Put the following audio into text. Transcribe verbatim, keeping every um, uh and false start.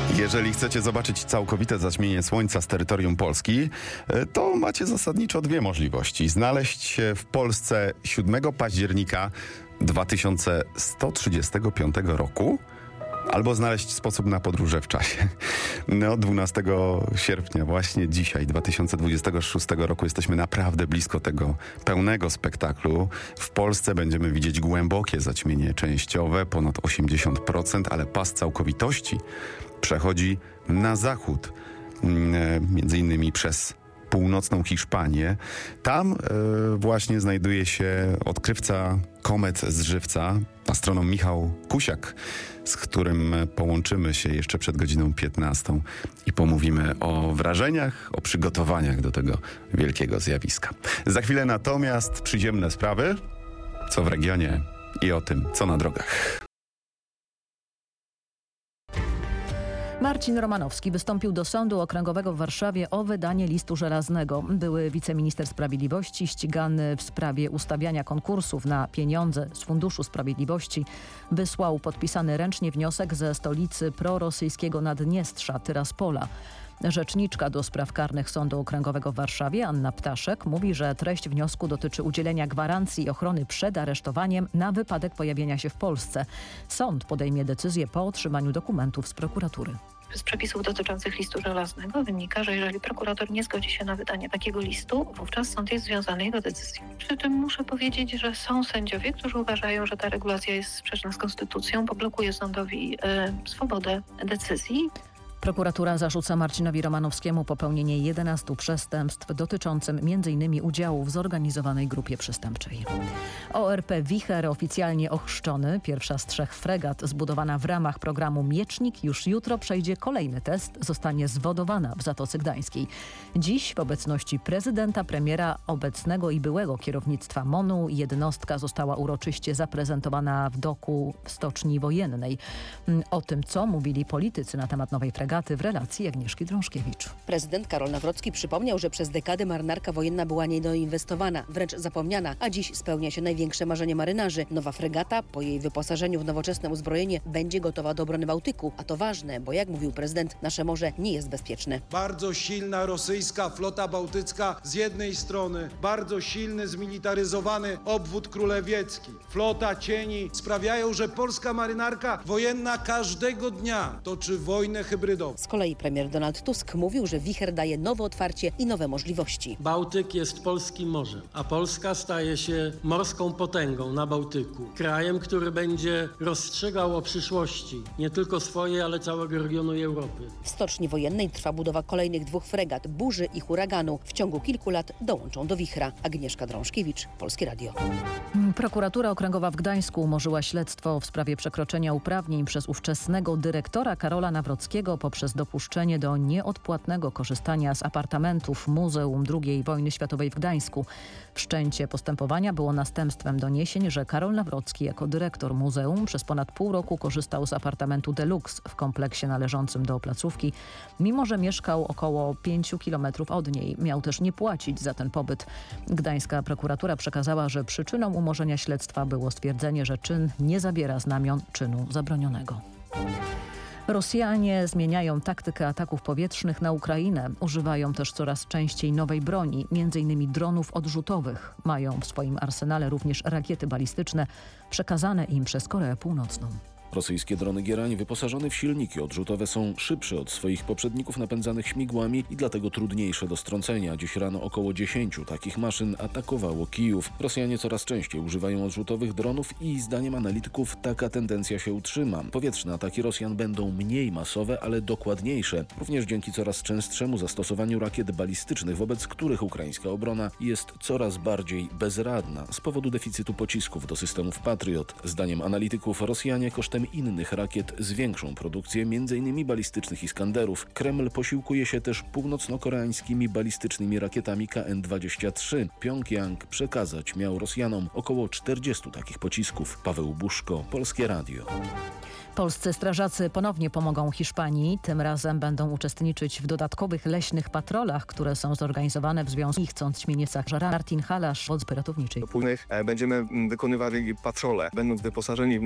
Jeżeli chcecie zobaczyć całkowite zaćmienie słońca z terytorium Polski, to macie zasadniczo dwie możliwości. Znaleźć się w Polsce siódmego października dwa tysiące sto trzydziestego piątego roku, albo znaleźć sposób na podróże w czasie. No, dwunastego sierpnia, właśnie dzisiaj, dwa tysiące dwudziestego szóstego roku, jesteśmy naprawdę blisko tego pełnego spektaklu. W Polsce będziemy widzieć głębokie zaćmienie częściowe, ponad osiemdziesiąt procent, ale pas całkowitości przechodzi na zachód, między innymi przez północną Hiszpanię. Tam e, właśnie znajduje się odkrywca komet z żywca, astronom Michał Kusiak, z którym połączymy się jeszcze przed godziną piętnastą i pomówimy o wrażeniach, o przygotowaniach do tego wielkiego zjawiska. Za chwilę natomiast przyziemne sprawy, co w regionie i o tym, co na drogach. Marcin Romanowski wystąpił do Sądu Okręgowego w Warszawie o wydanie listu żelaznego. Były wiceminister sprawiedliwości ścigany w sprawie ustawiania konkursów na pieniądze z Funduszu Sprawiedliwości wysłał podpisany ręcznie wniosek ze stolicy prorosyjskiego Naddniestrza, Tyraspola. Rzeczniczka do spraw karnych Sądu Okręgowego w Warszawie, Anna Ptaszek, mówi, że treść wniosku dotyczy udzielenia gwarancji i ochrony przed aresztowaniem na wypadek pojawienia się w Polsce. Sąd podejmie decyzję po otrzymaniu dokumentów z prokuratury. Z przepisów dotyczących listu żelaznego wynika, że jeżeli prokurator nie zgodzi się na wydanie takiego listu, wówczas sąd jest związany jego decyzją. Przy tym muszę powiedzieć, że są sędziowie, którzy uważają, że ta regulacja jest sprzeczna z konstytucją, bo blokuje sądowi y, swobodę decyzji. Prokuratura zarzuca Marcinowi Romanowskiemu popełnienie jedenastu przestępstw dotyczącym między innymi udziału w zorganizowanej grupie przestępczej. O R P Wicher oficjalnie ochrzczony, pierwsza z trzech fregat zbudowana w ramach programu Miecznik, już jutro przejdzie kolejny test, zostanie zwodowana w Zatoce Gdańskiej. Dziś w obecności prezydenta, premiera, obecnego i byłego kierownictwa MON-u jednostka została uroczyście zaprezentowana w doku w Stoczni Wojennej. O tym, co mówili politycy na temat nowej fregaty, w relacji Agnieszki Drążkiewicz. Prezydent Karol Nawrocki przypomniał, że przez dekadę marynarka wojenna była niedoinwestowana, wręcz zapomniana, a dziś spełnia się największe marzenie marynarzy. Nowa fregata po jej wyposażeniu w nowoczesne uzbrojenie będzie gotowa do obrony Bałtyku, a to ważne, bo jak mówił prezydent, nasze morze nie jest bezpieczne. Bardzo silna rosyjska flota bałtycka z jednej strony, bardzo silny, zmilitaryzowany obwód królewiecki, flota cieni sprawiają, że polska marynarka wojenna każdego dnia toczy wojnę hybrydową. Z kolei premier Donald Tusk mówił, że wicher daje nowe otwarcie i nowe możliwości. Bałtyk jest polskim morzem, a Polska staje się morską potęgą na Bałtyku. Krajem, który będzie rozstrzygał o przyszłości nie tylko swojej, ale całego regionu i Europy. W Stoczni Wojennej trwa budowa kolejnych dwóch fregat, Burzy i Huraganu. W ciągu kilku lat dołączą do wichra. Agnieszka Drążkiewicz, Polskie Radio. Prokuratura Okręgowa w Gdańsku umorzyła śledztwo w sprawie przekroczenia uprawnień przez ówczesnego dyrektora Karola Nawrockiego poprzez dopuszczenie do nieodpłatnego korzystania z apartamentów Muzeum drugiej Wojny Światowej w Gdańsku. Wszczęcie postępowania było następstwem doniesień, że Karol Nawrocki jako dyrektor muzeum przez ponad pół roku korzystał z apartamentu Deluxe w kompleksie należącym do placówki, mimo że mieszkał około pięciu kilometrów od niej. Miał też nie płacić za ten pobyt. Gdańska prokuratura przekazała, że przyczyną umorzenia śledztwa było stwierdzenie, że czyn nie zawiera znamion czynu zabronionego. Rosjanie zmieniają taktykę ataków powietrznych na Ukrainę. Używają też coraz częściej nowej broni, między innymi dronów odrzutowych. Mają w swoim arsenale również rakiety balistyczne przekazane im przez Koreę Północną. Rosyjskie drony Gierań wyposażone w silniki odrzutowe są szybsze od swoich poprzedników napędzanych śmigłami i dlatego trudniejsze do strącenia. Dziś rano około dziesięciu takich maszyn atakowało Kijów. Rosjanie coraz częściej używają odrzutowych dronów i zdaniem analityków taka tendencja się utrzyma. Powietrzne ataki Rosjan będą mniej masowe, ale dokładniejsze. Również dzięki coraz częstszemu zastosowaniu rakiet balistycznych, wobec których ukraińska obrona jest coraz bardziej bezradna z powodu deficytu pocisków do systemów Patriot. Zdaniem analityków Rosjanie kosztem innych rakiet zwiększą produkcję między innymi balistycznych Iskanderów. Kreml posiłkuje się też północno-koreańskimi balistycznymi rakietami K N dwadzieścia trzy. Pjongjang przekazać miał Rosjanom około czterdziestu takich pocisków. Paweł Buszko, Polskie Radio. Polscy strażacy ponownie pomogą Hiszpanii. Tym razem będą uczestniczyć w dodatkowych leśnych patrolach, które są zorganizowane w związku z chcąc ćmienie Martin Halasz, wodzby ratowniczej. Będziemy wykonywali patrole, będąc wyposażeni w